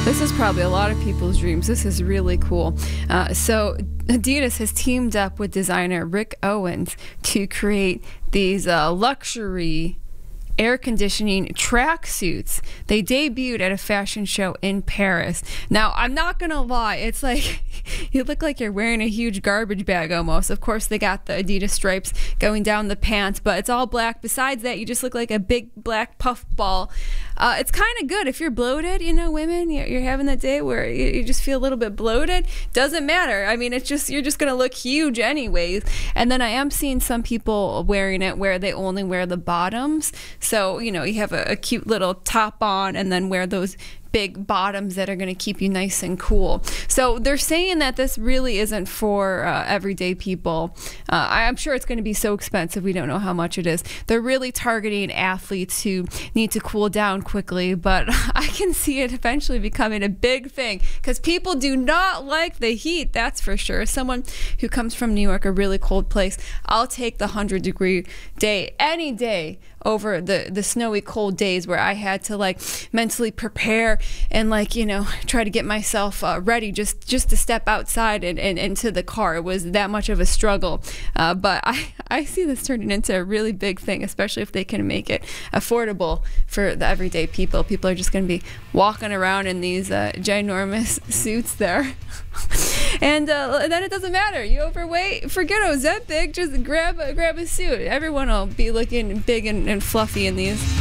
This is probably a lot of people's dreams. This is really cool. So Adidas has teamed up with designer Rick Owens to create these luxury air conditioning tracksuits. They debuted at a fashion show in Paris. Now, I'm not gonna lie, it's like you look like you're wearing a huge garbage bag almost. Of course, they got the Adidas stripes going down the pants, but it's all black. Besides that, you just look like a big black puff ball. It's kind of good if you're bloated, you know, women, you're having that day where you just feel a little bit bloated. Doesn't matter. I mean, it's just, you're just gonna look huge anyways. And then I am seeing some people wearing it where they only wear the bottoms. So, you know, you have a cute little top on and then wear those big bottoms that are going to keep you nice and cool. So they're saying that this really isn't for everyday people. I'm sure it's going to be so expensive. We don't know how much it is. They're really targeting athletes who need to cool down quickly, but I can see it eventually becoming a big thing because people do not like the heat, that's for sure. As someone who comes from New York, a really cold place, I'll take the 100-degree day any day over the snowy cold days where I had to like mentally prepare and like, you know, try to get myself ready just to step outside and into the car. It was that much of a struggle. But I see this turning into a really big thing, especially if they can make it affordable for the everyday people. People are just going to be walking around in these ginormous suits there. And then it doesn't matter. You overweight, forget Ozempic, just grab a suit. Everyone will be looking big and fluffy in these.